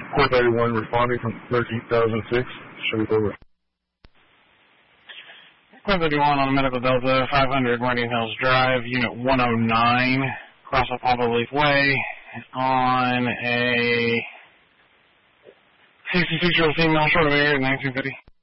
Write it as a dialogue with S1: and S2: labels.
S1: Corp 81 responding from 13,006. Show over.
S2: Corp 81 on the Medical Delta, 500 Guardian Hills Drive, Unit 109, cross up Poplar Leaf Way, on a 66-year-old female, short of air, 1950.